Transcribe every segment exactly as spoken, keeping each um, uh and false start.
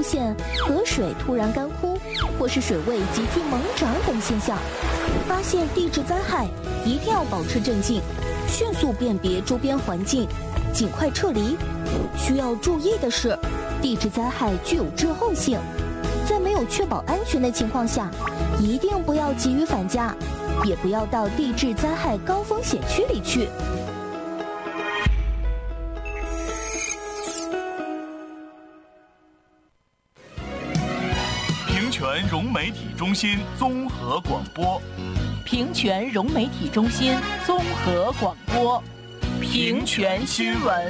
现河水突然干枯，或是水位急剧猛涨等现象。发现地质灾害，一定要保持镇静，迅速辨别周边环境，尽快撤离。需要注意的是，地质灾害具有滞后性，在没有确保安全的情况下，一定不要急于返家，也不要到地质灾害高风险区里去。 平泉融媒体中心综合广播， 平泉融媒体中心综合广播，平泉新闻。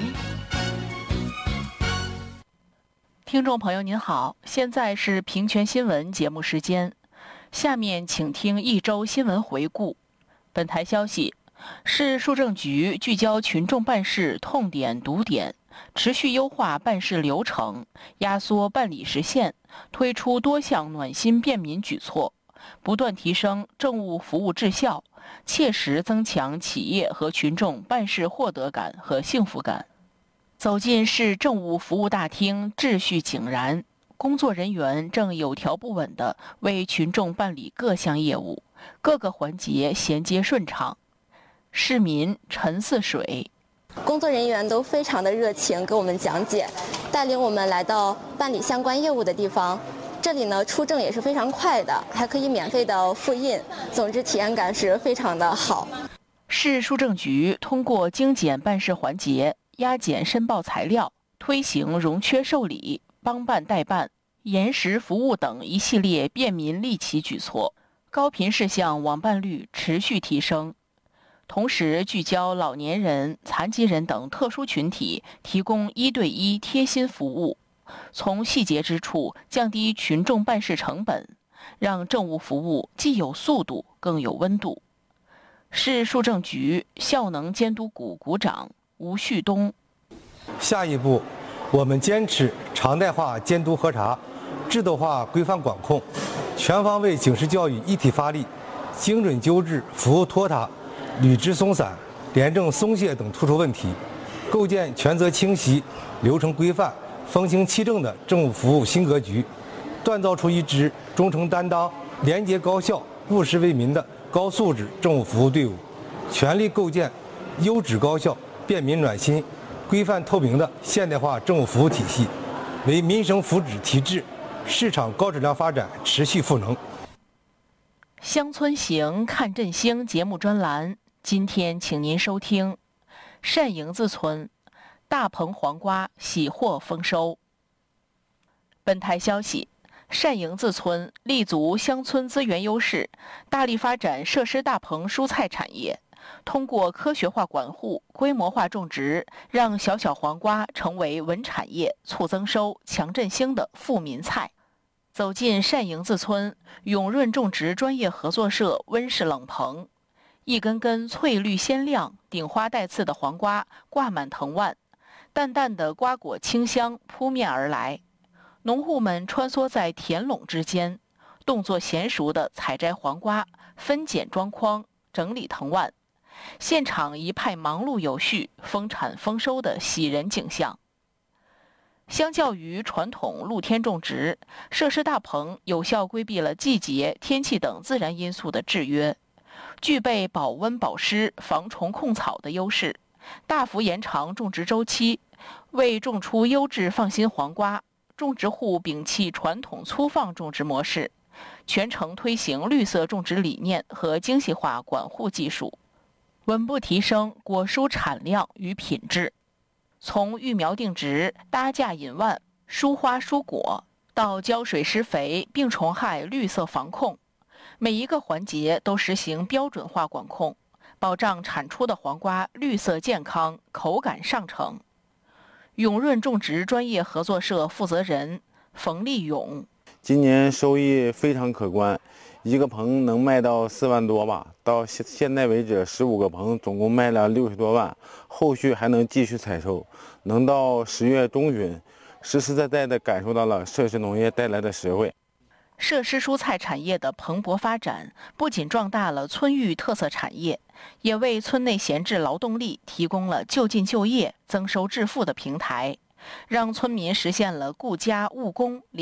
听众朋友您好，现在是平泉新闻节目时间，下面请听一周新闻回顾。本台消息，市书政局聚焦群众办事痛点堵点，持续优化办事流程，压缩办理时限，推出多项暖心便民举措，不断提升政务服务质效，切实增强企业和群众办事获得感和幸福感。走进市政务服务大厅，秩序井然，工作人员正有条不紊地为群众办理各项业务，各个环节衔接顺畅。市民陈似水， 工作人员都非常的热情，给我们讲解，带领我们来到办理相关业务的地方。这里呢，出证也是非常快的，还可以免费的复印，总之体验感是非常的好。 市书政局通过精简办事环节，压减申报材料，推行容缺受理、帮办代办、延时服务等一系列便民利企举措，高频事项网办率持续提升。同时聚焦老年人、残疾人等特殊群体，提供一对一贴心服务，从细节之处降低群众办事成本，让政务服务既有速度更有温度。市书政局效能监督股股长吴旭东， 下一步，我们坚持常态化监督核查，制度化规范管控，全方位警示教育一体发力，精准纠治服务拖沓、履职松散、廉政松懈等突出问题，构建权责清晰、流程规范、风行气正的政务服务新格局，锻造出一支忠诚担当、廉洁高效、务实为民的高素质政务服务队伍，全力构建优质高效、便民暖心、规范透明的现代化政务服务体系，为民生福祉提质、市场高质量发展持续赋能。 乡村行看振兴节目专栏，今天请您收听单营子村大棚黄瓜喜获丰收。本台消息，单营子村立足乡村资源优势，大力发展设施大棚蔬菜产业，通过科学化管护、规模化种植，让小小黄瓜成为稳产业、促增收、强振兴的富民菜。走进单营子村永润种植专业合作社温室冷棚，一根根翠绿鲜亮、顶花带刺的黄瓜挂满藤蔓，淡淡的瓜果清香扑面而来。农户们穿梭在田垄之间，动作娴熟地采摘黄瓜，分拣装筐，整理藤蔓，现场一派忙碌有序、丰产丰收的喜人景象。相较于传统露天种植，设施大棚有效规避了季节、天气等自然因素的制约，具备保温保湿、防虫控草的优势，大幅延长种植周期，为种出优质放心黄瓜，种植户摒弃传统粗放种植模式，全程推行绿色种植理念和精细化管护技术，稳步提升果蔬产量与品质。从育苗定植、搭架引蔓、疏花疏果，到浇水施肥、病虫害绿色防控，每一个环节都实行标准化管控，保障产出的黄瓜绿色健康、口感上乘。永润种植专业合作社负责人冯立勇， 今年收益非常可观，一个棚能卖到四万多吧，到现现在为止十五个棚总共卖了六十多万，后续还能继续采收，能到十月中旬实实在在地感受到了设施农业带来的实惠。 设施蔬菜产业的蓬勃发展，不仅壮大了村域特色产业，也为村内闲置劳动力提供了就近就业、增收致富的平台，让村民实现了顾家务工